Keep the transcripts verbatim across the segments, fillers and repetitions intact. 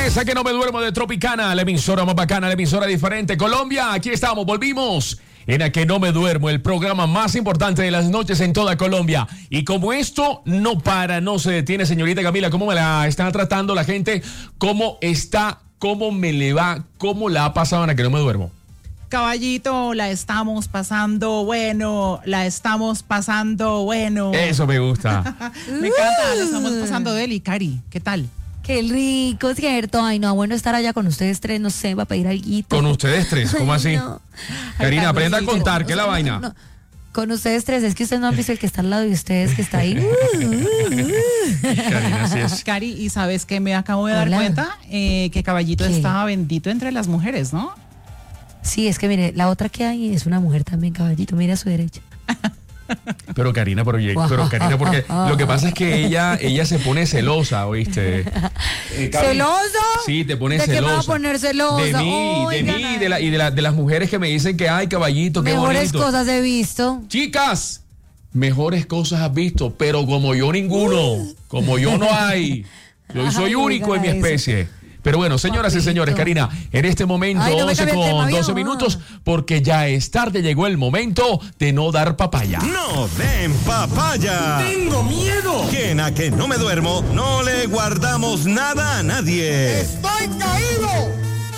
señores, a que no me duermo de Tropicana, la emisora más bacana, la emisora diferente. Colombia, aquí estamos, volvimos en A que no me duermo, el programa más importante de las noches en toda Colombia. Y como esto no para, no se detiene, señorita Camila, ¿cómo me la está tratando la gente? ¿Cómo está? ¿Cómo me le va? ¿Cómo la ha pasado en A que no me duermo? Caballito, la estamos pasando bueno, la estamos pasando bueno. Eso me gusta. Me encanta, la estamos pasando deli. Cari, ¿qué tal? Qué rico, cierto. Ay, no, bueno estar allá con ustedes tres, no sé, va a pedir alguito. ¿Con ustedes tres? ¿Cómo así? No. Karina, Ay, aprenda a Carlos, contar, sí, ¿qué es la no, vaina? no. Con ustedes tres, es que ustedes no han visto el que está al lado de ustedes, que está ahí. Karina, así es. Cari, ¿y sabes qué me acabo de Hola. dar cuenta? Eh, que Caballito ¿Qué? estaba bendito entre las mujeres, ¿no? Sí, es que mire, la otra que hay es una mujer también, caballito, mira a su derecha. Pero Karina, pero, pero Karina, porque lo que pasa es que ella, ella se pone celosa, ¿oíste? Eh, Cari, ¿Celoso? Sí, te pone ¿De celosa. qué me va a poner celosa? De mí, de Oigan, mí, de la, y de, la, de las mujeres que me dicen que, ay, caballito, qué mejores bonito. cosas he visto. Chicas, mejores cosas has visto, pero como yo ninguno, como yo no hay. Yo soy Ay, único en mi oigan a eso. especie. Pero bueno, señoras y señores, Karina, en este momento, Ay, no me once cambie el tema, con ¿vio? doce minutos, porque ya es tarde, llegó el momento de no dar papaya. No den papaya. ¡Tengo miedo! Que en A que no me duermo no le guardamos nada a nadie. ¡Estoy caído!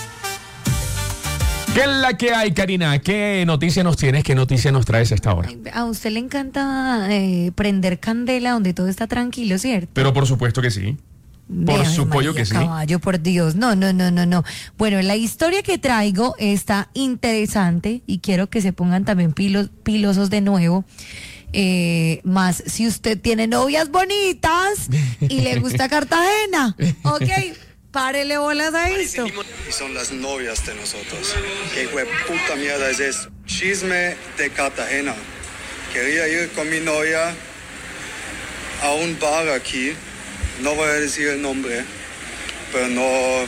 ¿Qué es la que hay, Karina? ¿Qué noticia nos tienes? ¿Qué noticia nos traes a esta hora? A usted le encanta eh, prender candela donde todo está tranquilo, ¿cierto? Pero por supuesto que sí. Por Ave supuesto María, que sí. Caballo, por Dios. No, no, no, no, no. Bueno, la historia que traigo está interesante y quiero que se pongan también pilos, pilosos de nuevo. Eh, más si usted tiene novias bonitas y le gusta Cartagena. Ok, párele bolas a esto. Y son las novias de nosotros. ¿Qué hue puta mierda es eso? Chisme de Cartagena. Quería ir con mi novia a un bar aquí. No voy a decir el nombre, pero no,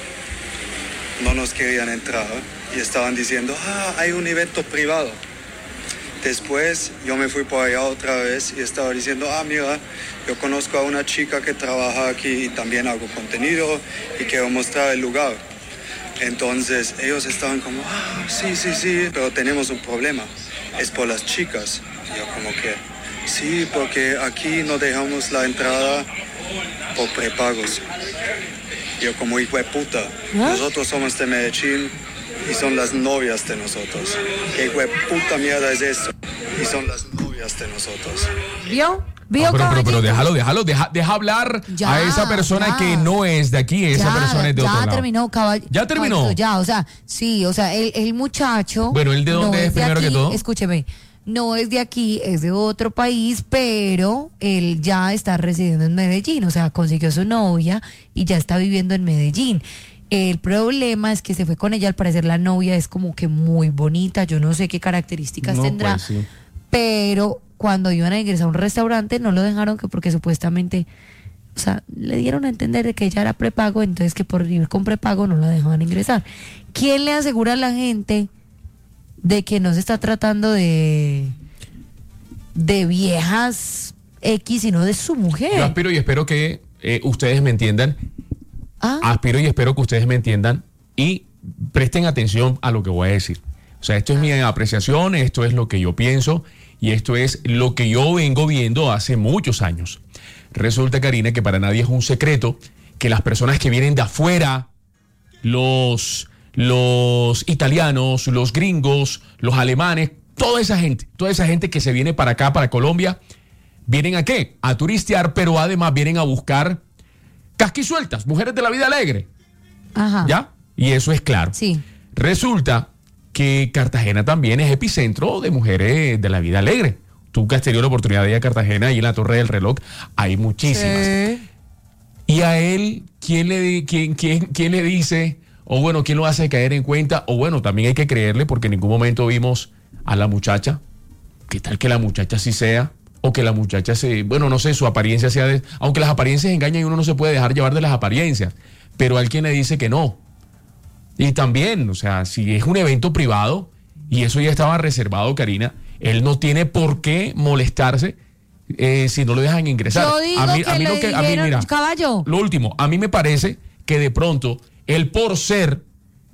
no nos querían entrar. Y estaban diciendo, ah, hay un evento privado. Después yo me fui por allá otra vez y estaba diciendo, ah, mira, yo conozco a una chica que trabaja aquí y también hago contenido y quiero mostrar el lugar. Entonces ellos estaban como, ah, sí, sí, sí, pero tenemos un problema, es por las chicas. Y yo como que, sí, porque aquí no dejamos la entrada por prepagos. Yo como hijo de puta, nosotros somos de Medellín y son las novias de nosotros. ¿Qué hijo de puta mierda es eso? Y son las novias de nosotros. ¿Vio? ¿Vio, No, pero, pero, pero caballito? déjalo, déjalo, deja, deja hablar Ya, a esa persona ya. que no es de aquí, esa Ya, persona es de ya otro lado. terminó, caball- ¿Ya terminó? caballito, ya, o sea, sí, o sea, el, el muchacho. Bueno, ¿él de dónde es de primero que aquí, todo? Escúcheme, no es de aquí, es de otro país, pero él ya está residiendo en Medellín, o sea, consiguió su novia y ya está viviendo en Medellín. El problema es que se fue con ella, al parecer la novia es como que muy bonita, yo no sé qué características No, tendrá, pues, sí. pero cuando iban a ingresar a un restaurante no lo dejaron que porque supuestamente, o sea, le dieron a entender de que ella era prepago, entonces que por ir con prepago no la dejaban ingresar. ¿Quién le asegura a la gente de que no se está tratando de de viejas X, sino de su mujer? Yo aspiro y espero que eh, ustedes me entiendan. ¿Ah? Aspiro y espero que ustedes me entiendan y presten atención a lo que voy a decir. O sea, esto es mi apreciación, esto es lo que yo pienso y esto es lo que yo vengo viendo hace muchos años. Resulta, Karina, que para nadie es un secreto que las personas que vienen de afuera, los, los italianos, los gringos, los alemanes, toda esa gente, toda esa gente que se viene para acá, para Colombia, ¿vienen a qué? A turistear, pero además vienen a buscar casquisueltas, mujeres de la vida alegre. Ajá. ¿Ya? Y eso es claro. Sí. Resulta que Cartagena también es epicentro de mujeres de la vida alegre. Tú que has tenido la oportunidad de ir a Cartagena y en la Torre del Reloj hay muchísimas. Sí. Y a él, ¿quién le, di- quién, quién, quién le dice? O bueno, ¿quién lo hace caer en cuenta? O bueno, también hay que creerle porque en ningún momento vimos a la muchacha. ¿Qué tal que la muchacha sí sea? O que la muchacha se, bueno, no sé, su apariencia sea de, aunque las apariencias engañan y uno no se puede dejar llevar de las apariencias, pero alguien le dice que no. Y también, o sea, si es un evento privado y eso ya estaba reservado, Karina, él no tiene por qué molestarse eh, si no lo dejan ingresar. Yo digo a mí, que a mí le lo que, a mí, dijeron, mira, caballo. lo último, a mí me parece que de pronto él por ser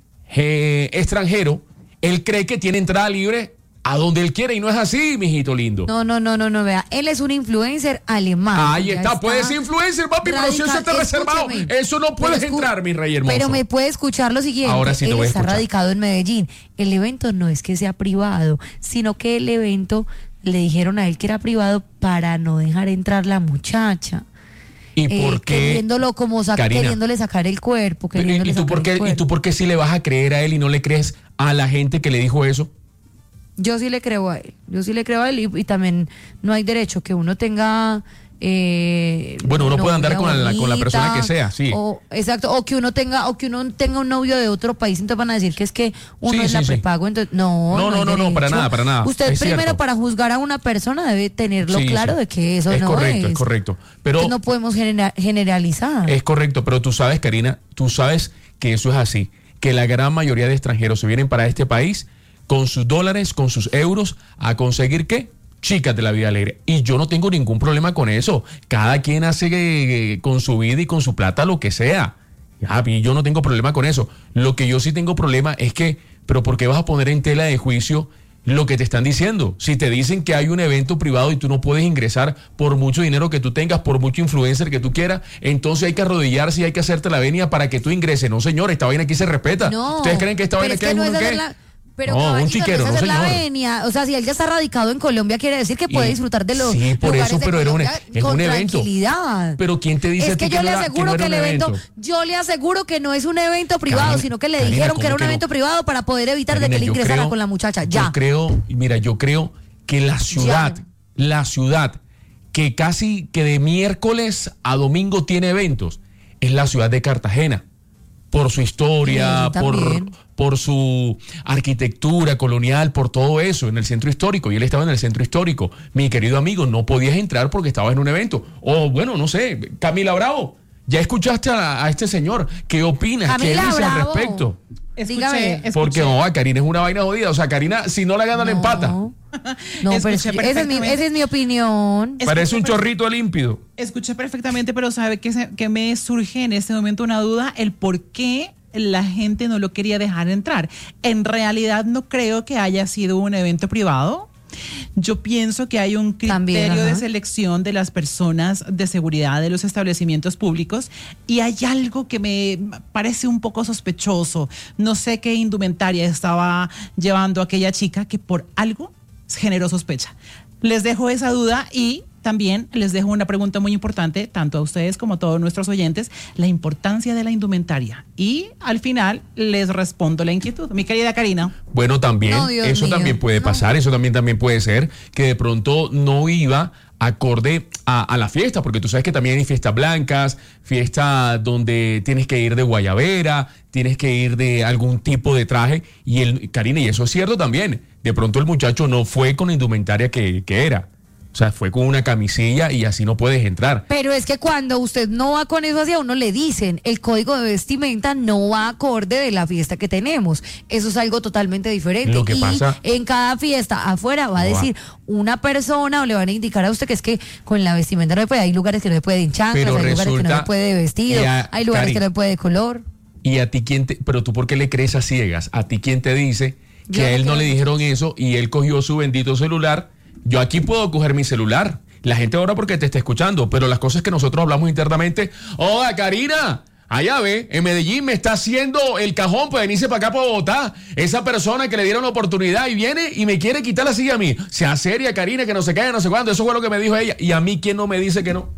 eh, extranjero, él cree que tiene entrada libre a donde él quiere y no es así, mijito lindo. No, no, no, no, no, vea. Él es un influencer alemán. Ahí Ya está, puedes ser influencer, papi, pero si eso está reservado. Eso no puedes Pero escu- entrar, mi rey hermoso. Pero me puede escuchar lo siguiente. Ahora sí te Él voy a está escuchar. radicado en Medellín. El evento no es que sea privado, sino que el evento le dijeron a él que era privado para no dejar entrar la muchacha. ¿Y Eh, por qué? Queriéndolo como sa- Karina, queriéndole sacar el cuerpo. pero, ¿y, queriéndole y tú sacar por el qué, ¿Y cuerpo. tú por qué sí le vas a creer a él y no le crees a la gente que le dijo eso? Yo sí le creo a él. Yo sí le creo a él y, y también no hay derecho que uno tenga. Eh, Bueno, uno puede andar novia con la- con la persona bonita, que sea, sí. O, exacto, o que uno tenga, o que uno tenga un novio de otro país, entonces van a decir que es que uno Sí, es la sí, sí. prepago, entonces no. No, no, hay no, no, para derecho. nada, para nada. Usted Es primero cierto. para juzgar a una persona debe tenerlo Sí, claro sí. de que eso es no correcto, es. es correcto. Pero Entonces no podemos genera- generalizar. es correcto, pero tú sabes, Karina, tú sabes que eso es así, que la gran mayoría de extranjeros se vienen para este país con sus dólares, con sus euros, a conseguir ¿qué? Chicas de la vida alegre. Y yo no tengo ningún problema con eso. Cada quien hace eh, con su vida y con su plata lo que sea. A mí yo no tengo problema con eso. Lo que yo sí tengo problema es que, pero ¿por qué vas a poner en tela de juicio lo que te están diciendo? Si te dicen que hay un evento privado y tú no puedes ingresar por mucho dinero que tú tengas, por mucho influencer que tú quieras, entonces hay que arrodillarse y hay que hacerte la venia para que tú ingreses. No, señor, esta vaina aquí se respeta. No. ¿Ustedes creen que esta pero vaina es aquí que es no uno es qué? hacer la- Pero No, un caballito, chiquero, no es no, hacer la señor. venia. O sea, si él ya está radicado en Colombia, quiere decir que puede Y- disfrutar de los sí, por lugares eso, de pero era un- Colombia es con un evento. tranquilidad. Pero ¿quién te dice Es a ti que que yo no le era- que aseguro no que, era el un evento, evento? yo le aseguro que no es un evento privado, Karina, sino que le Karina, dijeron ¿cómo que era un que no? evento privado para poder evitar de Karina, que le yo ingresara creo- con la muchacha. Ya. Yo creo, mira, yo creo que la ciudad, Ya. la ciudad que casi que de miércoles a domingo tiene eventos, es la ciudad de Cartagena. Por su historia, Sí, por, también. por su arquitectura colonial, por todo eso, en el centro histórico. Y él estaba en el centro histórico. Mi querido amigo, no podías entrar porque estabas en un evento. O bueno, no sé, Camila Bravo, ya escuchaste a, a este señor. ¿Qué opinas? ¿Qué Camila dice al Bravo. respecto? Dígame. Escuché, Porque escuché. no, Karina es una vaina jodida. O sea, Karina, si no la gana, la empata. No, no, pero es- Escuché esa es, mi, perfectamente. esa es mi opinión. Es- Parece un Escuché chorrito límpido. Escuché perfectamente, pero ¿sabe qué, se- qué me surge en este momento una duda? El por qué la gente no lo quería dejar entrar. En realidad no creo que haya sido un evento privado. Yo pienso que hay un criterio También, ajá. de selección de las personas de seguridad de los establecimientos públicos y hay algo que me parece un poco sospechoso. No sé qué indumentaria estaba llevando aquella chica que por algo generó sospecha. Les dejo esa duda y también les dejo una pregunta muy importante, tanto a ustedes como a todos nuestros oyentes, la importancia de la indumentaria. Y al final les respondo la inquietud. Mi querida Karina. Bueno, también, No, Dios eso mío, también puede no. pasar, eso también, también puede ser que de pronto no iba acorde a, a la fiesta, porque tú sabes que también hay fiestas blancas, fiestas donde tienes que ir de guayabera, tienes que ir de algún tipo de traje, y el, Karina, y eso es cierto también, de pronto el muchacho no fue con la indumentaria que, que era, o sea, fue con una camisilla y así no puedes entrar. Pero es que cuando usted no va con eso hacia uno le dicen, el código de vestimenta no va acorde de la fiesta que tenemos. Eso es algo totalmente diferente. Lo que y pasa- en cada fiesta afuera va a No va. decir una persona o le van a indicar a usted que es que con la vestimenta no se puede. Hay lugares que no se puede en chanclas, Pero hay lugares que no resulta se puede de vestido, que a- hay lugares Cari, que no se puede de color. Y a ti quién te, pero tú por qué le crees a ciegas, a ti quién te dice que Yo a no él no creo le en dijeron eso y él cogió su bendito celular. Yo aquí puedo coger mi celular. La gente ahora porque te está escuchando, pero las cosas que nosotros hablamos internamente, oiga, Karina, allá ve, en Medellín me está haciendo el cajón para venirse para acá para Bogotá. Esa persona que le dieron la oportunidad y viene y me quiere quitar la silla a mí. Sea seria, Karina, que no se cae, no sé cuándo. Eso fue lo que me dijo ella. Y a mí, ¿quién no me dice que no?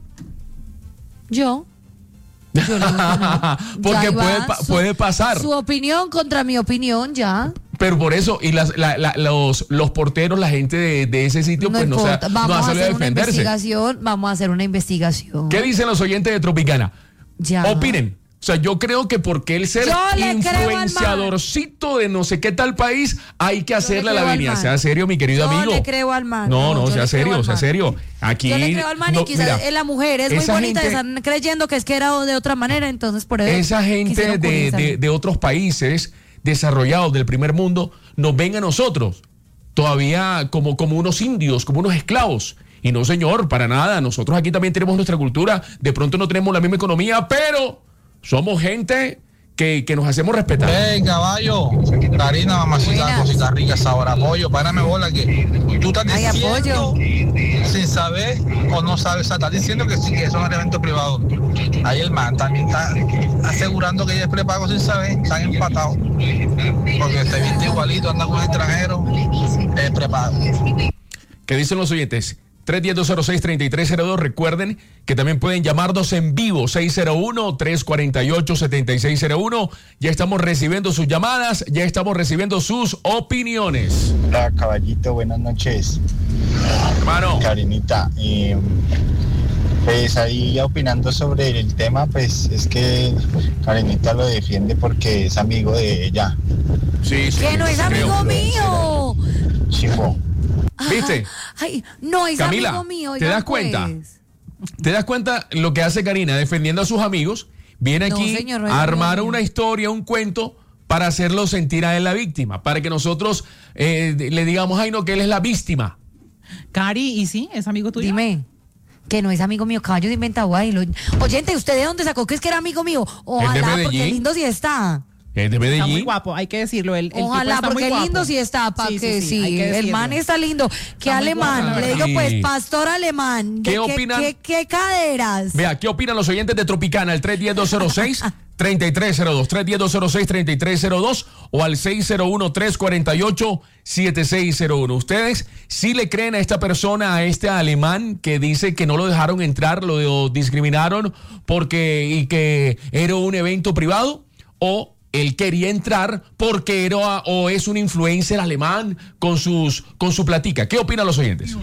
Yo. Yo le digo que no. Porque Ya iba puede pa- puede pasar. Su opinión contra mi opinión, ya. Pero por eso, y las, la- la- los, los porteros, la gente de, de ese sitio, No pues no, se ha- importa. no Vamos ha a salido a hacer una defenderse. investigación. Vamos a hacer una investigación. ¿Qué dicen los oyentes de Tropicana? Ya. Opinen. O sea, yo creo que porque el ser Yo le creo al influenciadorcito de no sé qué tal país, hay que hacerle creo la al venia. man. Sea serio, mi querido Yo amigo. le creo al man. No, No, no, yo sea le creo serio, al sea man. serio. Aquí. Yo le creo al man no, y quizás mira, es la mujer es muy esa bonita, gente- están creyendo que es que era de otra manera, entonces por eso. Esa gente quisieron de, cubrirse. de- de otros países desarrollados del primer mundo nos ven a nosotros todavía como, como unos indios, como unos esclavos. Y no, señor, para nada. Nosotros aquí también tenemos nuestra cultura. De pronto no tenemos la misma economía, pero somos gente que, que nos hacemos respetar. Hey, caballo, Karina, mamacita, Buenas. cosita rica, sabor a pollo, párame bola que tú estás Ay, diciendo sin saber o no sabes, o sea, estás diciendo que sí, que son eventos privados. Ahí el man también está asegurando que ella es prepago sin saber, están empatados. Porque se viste igualito, anda con extranjero, es prepago. ¿Qué dicen los oyentes? tres uno cero, dos cero seis, tres tres cero dos. Recuerden que también pueden llamarnos en vivo, seis cero uno, tres cuatro ocho, siete seis cero uno. Ya estamos recibiendo sus llamadas, ya estamos recibiendo sus opiniones. Hola, caballito, buenas noches. Hermano. Karinita, eh, pues ahí opinando sobre el tema, pues es que Karinita lo defiende porque es amigo de ella. Sí, sí. Que no es amigo creo. mío. Chimbo. ¿Viste? Ay, no es Camila, amigo mío. ¿te oigan, das cuenta? pues. ¿Te das cuenta lo que hace Karina defendiendo a sus amigos? Viene No, aquí señor, no es a armar amigo una mío. historia, un cuento, para hacerlo sentir a él la víctima, para que nosotros eh, le digamos, ay no, que él es la víctima. Cari, ¿y sí? ¿Es amigo tuyo? Dime. Que no es amigo mío, caballo de inventado ahí. Lo... Oyente, ¿usted de dónde sacó que es que era amigo mío? Ojalá, porque Medellín. lindo sí está. Es de Está muy Medellín. guapo, hay que decirlo. El, el tipo Ojalá, está muy porque guapo. lindo sí está, para Sí, que sí, sí. sí, hay que El decirlo. man está lindo. Qué Está muy alemán. guapo, la Le digo, verdad. pues, Sí. pastor alemán. ¿De ¿Qué opinan? ¿Qué, qué caderas? Vea, ¿qué opinan los oyentes de Tropicana? El tres uno cero, dos cero seis, tres tres cero dos, tres uno cero, dos cero seis, tres tres cero dos o al seis cero uno, tres cuatro ocho, siete seis cero uno. ¿Ustedes sí le creen a esta persona, a este alemán que dice que no lo dejaron entrar, lo discriminaron porque y que era un evento privado? ¿O él quería entrar porque era o es un influencer alemán con sus con su platica? ¿Qué opinan los oyentes?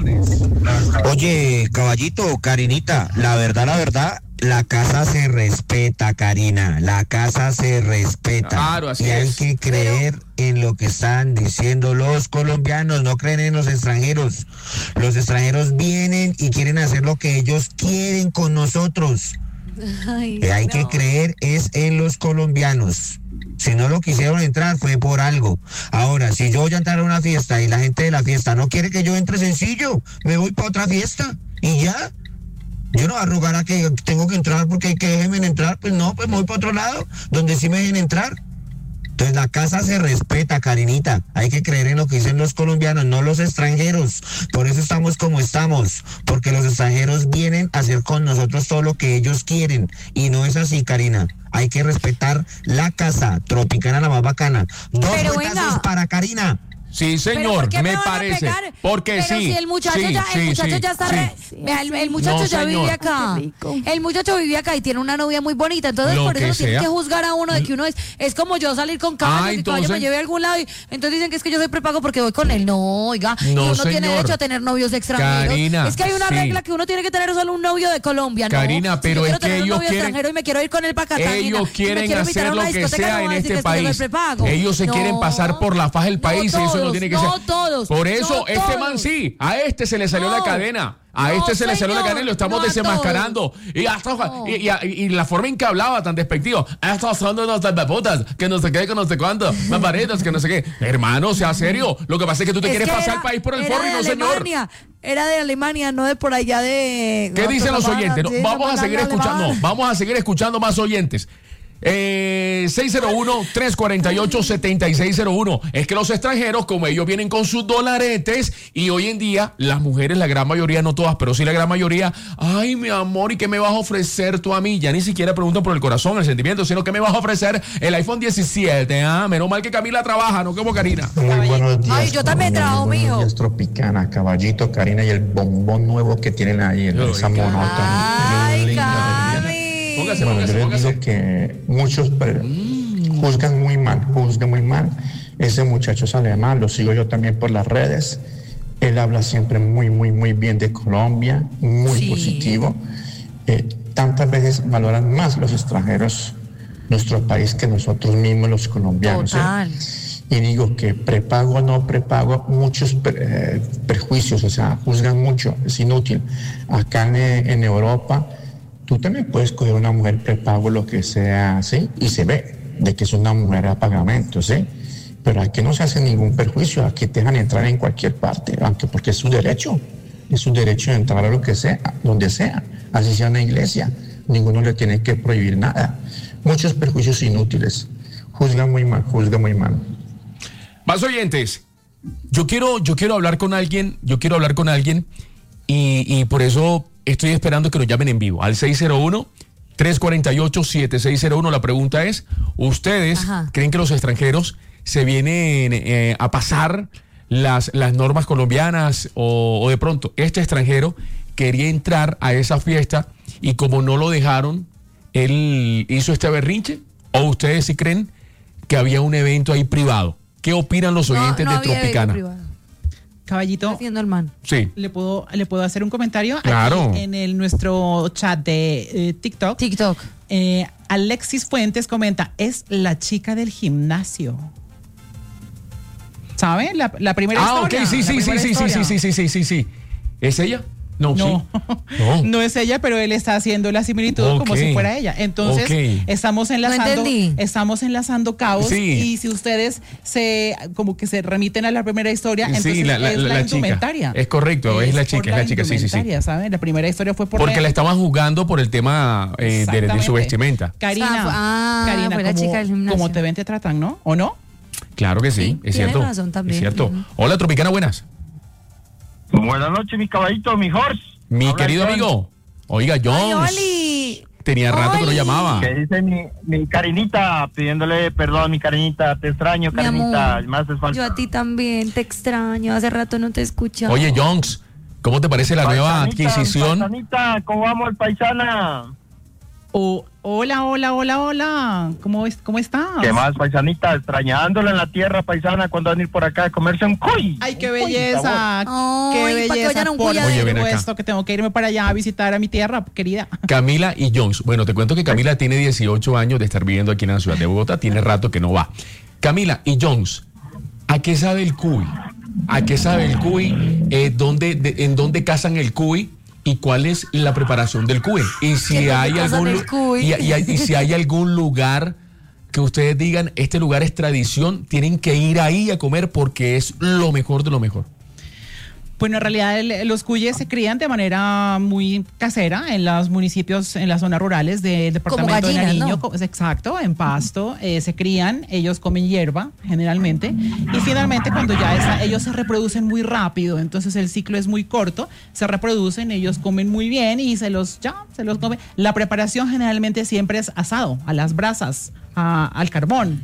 Oye, caballito, Karinita, la verdad, la verdad, la casa se respeta, Karina, la casa se respeta. Claro, así y hay es. que creer en lo que están diciendo los colombianos, no creen en los extranjeros. Los extranjeros vienen y quieren hacer lo que ellos quieren con nosotros. Ay, Que hay no. que creer es en los colombianos. Si no lo quisieron entrar fue por algo. Ahora, si yo voy a entrar a una fiesta y la gente de la fiesta no quiere que yo entre, sencillo, me voy para otra fiesta y ya. Yo no voy a rogar a que tengo que entrar porque hay que déjenme entrar, pues no, pues me voy para otro lado, donde sí me dejen entrar. Entonces la casa se respeta, Karinita. Hay que creer en lo que dicen los colombianos, no los extranjeros. Por eso estamos como estamos, porque los extranjeros vienen a hacer con nosotros todo lo que ellos quieren. Y no es así, Karina. Hay que respetar la casa. Tropicana, la más bacana. Dos Pero vueltas venga. para Karina. Sí, ¿Pero señor, por qué me, van a parece. pegar? Porque Pero sí. si el muchacho sí, ya, el sí, muchacho sí, ya está sí. re- vea, el, el muchacho No, ya señor. vive acá. Qué rico. El muchacho vive acá y tiene una novia muy bonita. Entonces Lo por eso que no tienen sea. que juzgar a uno de que uno es. Es como yo salir con caballo, Ah, que caballo entonces- me lleve a algún lado y entonces dicen que es que yo soy prepago porque voy con él. No, oiga, No, y uno tiene señor. derecho a tener novios extranjeros. Karina, es que hay una sí. regla que uno tiene que tener solo un novio de Colombia, ¿no? Karina, Si pero yo es quiero que tener un ellos novio quieren- extranjero y me quiero ir con él para Cartagena. Ellos y me quieren quiero invitar hacer a una lo que discoteca, sea no en van a decir este que es que yo país. soy prepago. Ellos se No. quieren pasar por la faja del país y eso no todos, tiene que no ser. todos, Por eso, no este man todos. sí, a este se le salió No. la cadena. A No, este se le salió la señor, cadena y lo estamos no a desenmascarando. Y, hasta- No. y, y- y la forma en que hablaba tan despectivo. Ah, estamos hablando de nuestras babotas, que no sé qué, que no sé cuánto, mambaritas, que no sé qué. Hermano, sea serio. Lo que pasa es que tú te Es quieres que pasar era- el país por el era forro y de no, señor. Alemania, Era de Alemania, no de por allá de... ¿Qué no, dicen los no, oyentes? sí, vamos no, a no, seguir no, escuchando. alemán. No, vamos a seguir escuchando más oyentes. Eh, seis cero uno, tres cuatro ocho, siete seis cero uno. Es que los extranjeros, como ellos vienen con sus dolaretes, y hoy en día las mujeres, la gran mayoría, no todas, pero sí la gran mayoría, ay, mi amor, ¿y qué me vas a ofrecer tú a mí? Ya ni siquiera preguntan por el corazón, el sentimiento, sino que me vas a ofrecer el iPhone diecisiete. Ah, menos mal que Camila trabaja, no como Karina. Muy buenos días. Ay, yo también Colombia, trabajo, muy buenos mijo. días, Tropicana, Caballito, Karina y el bombón nuevo que tienen ahí en Uy, esa monota. Ay, Linda, Cami. Póngase, Bueno, póngase, yo les póngase. digo que muchos pre- juzgan muy mal, juzgan muy mal. Ese muchacho es alemán, lo sigo yo también por las redes. Él habla siempre muy, muy, muy bien de Colombia, muy Sí. positivo. Eh, tantas veces valoran más los extranjeros nuestro país que nosotros mismos los colombianos. ¿eh? Total. Y digo que prepago o no prepago, muchos pre- eh, prejuicios, o sea, juzgan mucho, es inútil. Acá en, eh, en Europa, tú también puedes coger una mujer prepago, lo que sea, ¿sí? Y se ve de que es una mujer a pagamento, ¿sí? Pero aquí no se hace ningún perjuicio, aquí te dejan entrar en cualquier parte, aunque porque es su derecho, es su derecho de entrar a lo que sea, donde sea, así sea una iglesia, ninguno le tiene que prohibir nada. muchos prejuicios inútiles. Juzga muy mal, juzga muy mal. Más oyentes. Yo quiero, yo quiero hablar con alguien, yo quiero hablar con alguien y, y por eso estoy esperando que nos llamen en vivo al seis cero uno, tres cuatro ocho, siete seis cero uno. La pregunta es, ¿ustedes Ajá. creen que los extranjeros se vienen eh, a pasar las, las normas colombianas o, o de pronto este extranjero quería entrar a esa fiesta y como no lo dejaron, él hizo este berrinche? ¿O ustedes sí creen que había un evento ahí privado? ¿Qué opinan los oyentes no, no de había Tropicana? evento privado. Caballito, Defiendo al man. Sí. ¿le puedo, ¿le puedo hacer un comentario? Claro. Aquí en el, nuestro chat de eh, TikTok. TikTok. Eh, Alexis Fuentes comenta, es la chica del gimnasio. ¿Sabe? La, la primera Ah, historia. ok, sí, la sí, sí, primera sí, sí, historia. sí, sí, sí, sí, sí. ¿Es ella? No, No, sí. No. no es ella, pero él está haciendo la similitud Ok. como si fuera ella. Entonces, Ok. estamos enlazando, entendí. estamos enlazando cabos Sí. y si ustedes se como que se remiten a la primera historia, Sí, entonces la- la- es la- la, la chica. indumentaria. Es correcto, es la chica, por es la chica, sí, sí, sí. indumentaria, ¿saben? La primera historia fue por Porque la estaban juzgando por el tema eh, de, de su Exactamente. vestimenta. Karina, O sea, fue- ah, Karina, fue la como, chica del gimnasio. como te ven te tratan, ¿no? ¿O no? Claro que sí, Sí, es tiene cierto. razón también. Es cierto. Ujú. Hola, Tropicana, buenas. Buenas noches, mi caballito, mi horse. Mi Habla querido John. amigo. Oiga, Jones. Oli. Tenía rato que no Oli. llamaba. Que dice mi, mi Karinita, pidiéndole perdón, mi Karinita, te extraño, Mi Karinita, amor, me haces falta. yo a ti también te extraño. Hace rato no te escuchaba. Oye, Jones, ¿cómo te parece la nueva Paisanita, adquisición? Paisanita, ¿cómo vamos, paisana? O, hola, hola, hola, hola. ¿Cómo, es, cómo estás? ¿Qué más, paisanita? Extrañándola en la tierra, paisana, cuando van a ir por acá a comerse un cuy. Ay, qué Un cuy, belleza. Ay, qué para que belleza. vayan a un Por cuyadero. Oye, ven acá. supuesto que tengo que irme para allá a visitar a mi tierra, querida. Camila y Jones. Bueno, te cuento que Camila tiene dieciocho años de estar viviendo aquí en la ciudad de Bogotá. Tiene rato que no va. Camila y Jones, ¿a qué sabe el cuy? ¿A qué sabe el cuy? Eh, ¿dónde, de- ¿En dónde cazan el cuy? ¿Y cuál es la preparación del cuy? Y si ¿En dónde hay cazan algún el lu- cuy? y, y- y si hay algún lugar que ustedes digan, este lugar es tradición, tienen que ir ahí a comer porque es lo mejor de lo mejor. Bueno, en realidad el- los cuyes se crían de manera muy casera en los municipios, en las zonas rurales del departamento gallinas, de Nariño. ¿no? co- Exacto, en Pasto. eh, se crían, ellos comen hierba generalmente. Y finalmente cuando ya está, ellos se reproducen muy rápido, entonces el ciclo es muy corto, se reproducen, ellos comen muy bien y se los, ya, se los comen. La preparación generalmente siempre es asado, a las brasas, a- al carbón.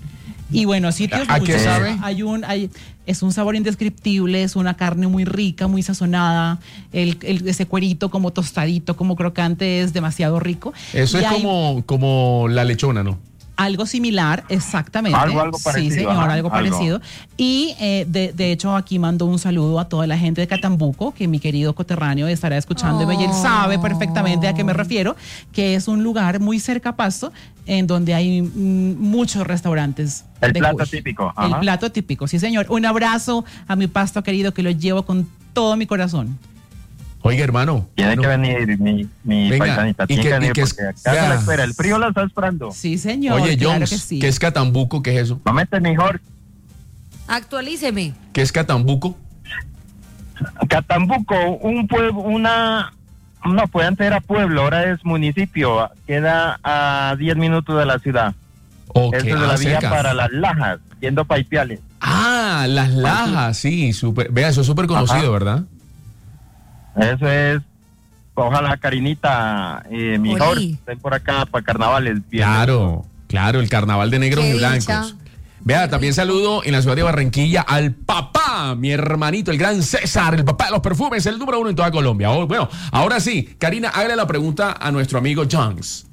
Y bueno, sitios ¿A qué muchos. sabe? Hay un, hay, es un sabor indescriptible, es una carne muy rica, muy sazonada, el, el- ese cuerito como tostadito, como crocante es demasiado rico. Eso Y es hay como, como la lechona, ¿no? algo similar, exactamente. Algo- algo parecido, Sí, señor, ajá, algo algo. parecido. Y eh, de, de hecho aquí mando un saludo a toda la gente de Catambuco, que mi querido coterráneo estará escuchándome y él sabe perfectamente a qué me refiero, que es un lugar muy cerca a Pasto, en donde hay mm, muchos restaurantes. El de plato cuy. típico, El ajá. plato típico, sí señor. Un abrazo a mi Pasto querido que lo llevo con todo mi corazón. Oiga, hermano. Tiene bueno, que venir mi, mi Venga, paisanita, ¿y tiene qué- que y venir qué es- porque acá ya. se la espera, el frío la está esperando. Sí señor, Oye, claro Jones, que sí. ¿qué es Catambuco? ¿Qué es eso? Momento mejor. Actualíceme. ¿Qué es Catambuco? Catambuco, un pueblo, una, no, pues antes era pueblo, ahora es municipio, queda a diez minutos de la ciudad. Ok, Esa es de ah, la vía cerca. para las Lajas, yendo para Ipiales. Ah, las lajas, sí, súper. Vea, eso es súper conocido, Ajá. ¿verdad? Eso es, ojalá Karinita, eh, mi Oli. hijos, estén por acá para carnavales. Claro, claro, el carnaval de negros Qué y dicha. blancos. Vea, también saludo en la ciudad de Barranquilla al papá, mi hermanito, el gran César, el papá de los perfumes, el número uno en toda Colombia. Oh, bueno, ahora sí, Karina, hágale la pregunta a nuestro amigo Jones.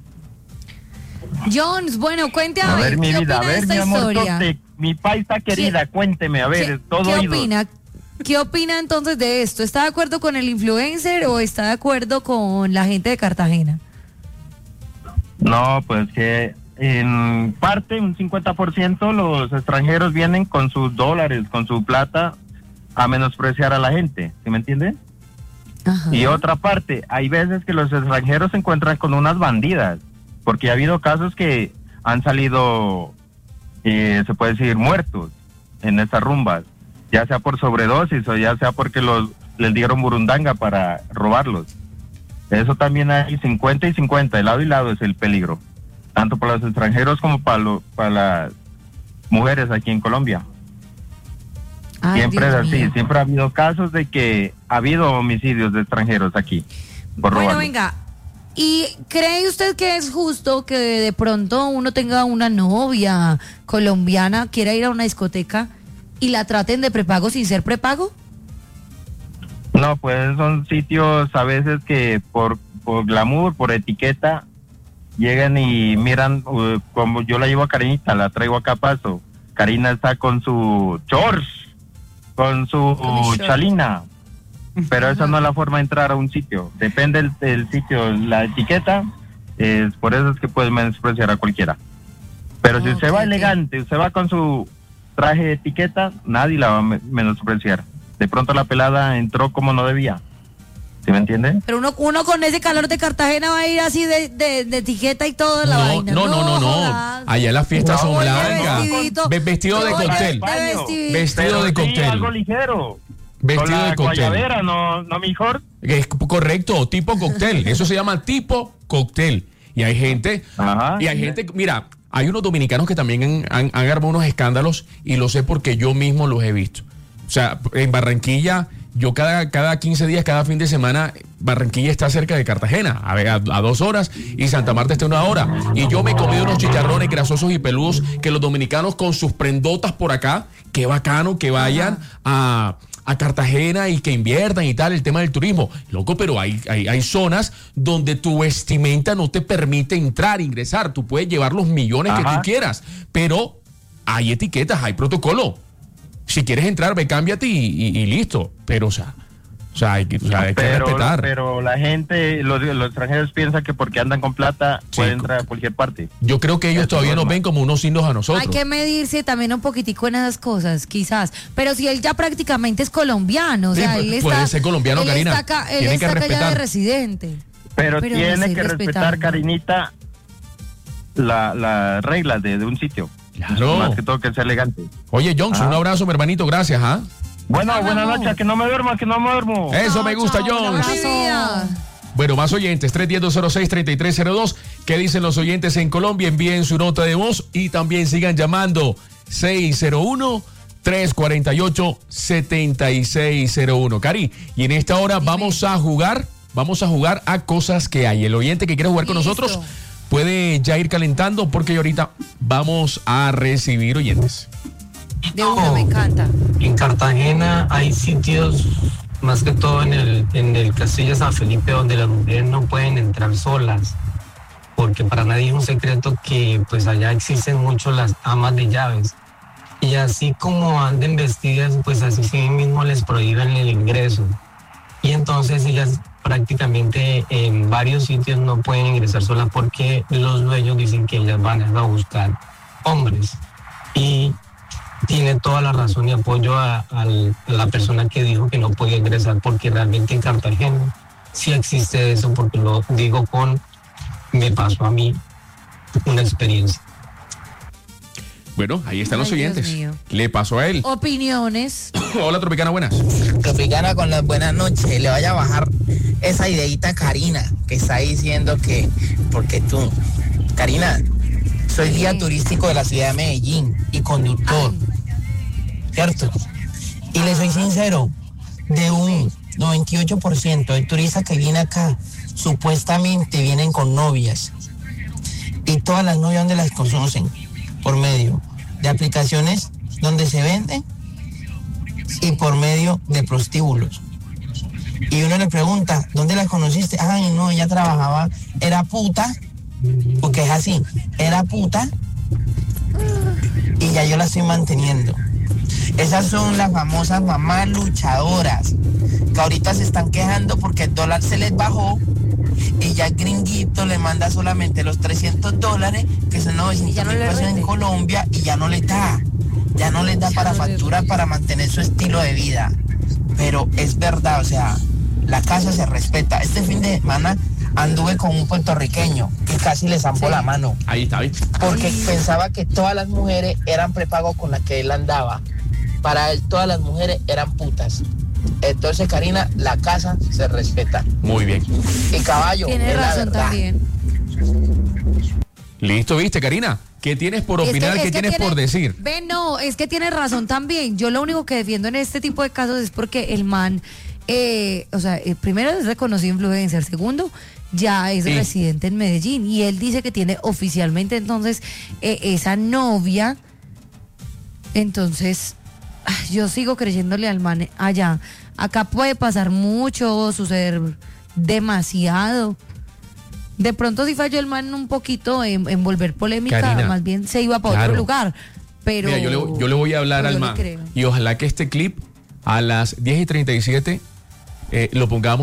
Jones, bueno, cuente a, A ver, ver, mi ¿qué vida, a opina de ver, esta mi amor, historia? Tote, mi paisa querida, cuénteme, a ver, ¿Qué, todo qué oídos. opina? ¿Qué opina entonces de esto? ¿Está de acuerdo con el influencer o está de acuerdo con la gente de Cartagena? No, pues que en parte, un cincuenta por ciento, los extranjeros vienen con sus dólares, con su plata, a menospreciar a la gente, ¿sí me entienden? Ajá. Y otra parte, hay veces que los extranjeros se encuentran con unas bandidas, porque ha habido casos que han salido, eh, se puede decir, muertos en estas rumbas, ya sea por sobredosis o ya sea porque los les dieron burundanga para robarlos. Eso también hay cincuenta y cincuenta, de lado y lado es el peligro. tanto para los extranjeros como para, lo, para las mujeres aquí en Colombia. Ay, Siempre Dios es así, mío. siempre ha habido casos de que ha habido homicidios de extranjeros aquí. Por Bueno, robarlo. venga. ¿Y cree usted que es justo que de pronto uno tenga una novia colombiana, quiera ir a una discoteca y la traten de prepago sin ser prepago? No, pues son sitios a veces que por, por glamour, por etiqueta, llegan y miran, uh, como yo la llevo a Karinita, la traigo acá a Paso. Karina está con su shorts, con su Con mi short. chalina, pero esa no es la forma de entrar a un sitio. Depende del, del sitio, la etiqueta, es por eso es que puedes menospreciar a cualquiera. Pero si Ok, usted va ok. elegante, usted va con su traje de etiqueta, nadie la va a me- menospreciar. De pronto la pelada entró como no debía. ¿Sí me entiende? Pero uno, uno con ese calor de Cartagena va a ir así de, de, de etiqueta y todo la No, vaina. no, no, no, no. jodas. Allá las fiestas No, son oye, blancas. vestidito. Ve- Vestido de Oye, cóctel. de vestidito. Vestido Pero de sí, cóctel. algo ligero. Vestido Con la de cóctel. guayabera, no, no mejor. Es correcto, tipo cóctel. Eso se llama tipo cóctel. Y hay gente, Ajá. y hay gente, mira, hay unos dominicanos que también han, han, han armado unos escándalos y lo sé porque yo mismo los he visto. O sea, en Barranquilla, yo cada, cada quince días, cada fin de semana, Barranquilla está cerca de Cartagena, a, ver, a, a dos horas, y Santa Marta está a una hora. Y yo me he comido unos chicharrones grasosos y peludos que los dominicanos con sus prendotas por acá, qué bacano que vayan a... a Cartagena y que inviertan y tal, el tema del turismo. Loco, pero hay, hay, hay zonas donde tu vestimenta no te permite entrar, ingresar. Tú puedes llevar los millones que Ajá. tú quieras, pero hay etiquetas, hay protocolo. Si quieres entrar, ve, cámbiate y, y- y listo. Pero, o sea, o sea, hay que, o sea, hay que Pero, respetar. pero la gente, los, los extranjeros piensan que porque andan con plata Sí, pueden co- entrar a cualquier parte. Yo creo que ellos Eso todavía es nos normal. ven como unos indios a nosotros. Hay que medirse también un poquitico en esas cosas, quizás. Pero si él ya prácticamente es colombiano, o Sí, sea, pu- él puede está, ser colombiano, él Karina. está acá, él Tiene que está acá ya de respetar. residente. Pero, Pero tiene sí, que respetar, respetando. Karinita, la- las reglas de, de un sitio. Claro. Más que todo que sea elegante. Oye, Johnson, Ah. un abrazo, mi hermanito, gracias, ¿ah? Bueno, Chao, buenas amor. noches, que no me duermo, que no me duermo. Eso me gusta, chao, un Jones. abrazo. Mi vida. Bueno, más oyentes, tres uno cero, dos cero seis, tres tres cero dos. ¿Qué dicen los oyentes en Colombia? Envíen su nota de voz y también sigan llamando seis cero uno, tres cuatro ocho, siete seis cero uno. Cari, y en esta hora vamos a jugar, vamos a jugar a cosas que hay. El oyente que quiere jugar con Listo. nosotros puede ya ir calentando porque ahorita vamos a recibir oyentes. De una, me encanta. En Cartagena hay sitios, más que todo en el, en el Castillo San Felipe, donde las mujeres no pueden entrar solas, porque para nadie es un secreto que pues allá existen mucho las amas de llaves. Y así como anden vestidas, pues así sí mismo les prohíben el ingreso. Y entonces ellas prácticamente en varios sitios no pueden ingresar solas porque los dueños dicen que ellas van a buscar hombres. Y tiene toda la razón y apoyo a, al- a la persona que dijo que no podía ingresar, porque realmente en Cartagena sí existe eso, porque lo digo con, me pasó a mí una experiencia. Bueno, ahí están los Ay, Dios oyentes. mío. Le pasó a él. Opiniones. Hola, Tropicana, buenas. Tropicana con las buenas noches, le vaya a bajar esa ideita a Karina, que está diciendo que, porque tú, Karina, soy guía turístico de la ciudad de Medellín y conductor, ¿cierto? Y le soy sincero, de un noventa y ocho por ciento de turistas que vienen acá, supuestamente vienen con novias. Y todas las novias donde las conocen, por medio de aplicaciones donde se venden y por medio de prostíbulos. Y uno le pregunta, ¿dónde la conociste? Ay, no, ella trabajaba, era puta, porque es así, era puta, y ya yo la estoy manteniendo. Esas son las famosas mamás luchadoras, que ahorita se están quejando porque el dólar se les bajó, y ya el gringuito le manda solamente los trescientos dólares, que son novecientos mil pesos en Colombia, y ya no les da, ya no les da para facturar, para mantener su estilo de vida. Pero es verdad, o sea, la casa se respeta. Este fin de semana anduve con un puertorriqueño que casi le zampó la mano. Ahí está, ahí. Porque pensaba que todas las mujeres eran prepago con las que él andaba. Para él todas las mujeres eran putas. Entonces, Karina, la casa se respeta. Muy bien. Y caballo, Tiene es la razón verdad. también. Listo, ¿viste, Karina? ¿Qué tienes por Es que- opinar? es ¿Qué que tienes tiene- por decir? Ven, no, es que tiene razón también. Yo lo único que defiendo en este tipo de casos es porque el man, eh, o sea, eh, primero es reconocido influencer, segundo, ya es Sí. residente en Medellín y él dice que tiene oficialmente entonces eh, esa novia. Entonces, ay, yo sigo creyéndole al man allá. Acá puede pasar mucho, suceder demasiado. De pronto sí falló el man un poquito en, en volver polémica, Karina, más bien se iba para claro. otro lugar. Pero Mira, yo le, yo le voy a hablar pero al yo le man. creo. Y ojalá que este clip a las diez y treinta y siete eh, lo pongamos